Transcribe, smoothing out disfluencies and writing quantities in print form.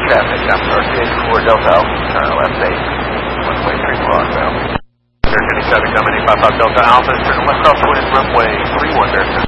traffic. I'm RCH 4 Delta Alpha, turn left 8, runway 34 outbound. There's any traffic coming 855 Delta Alpha, turn left off 20 runway 31 there.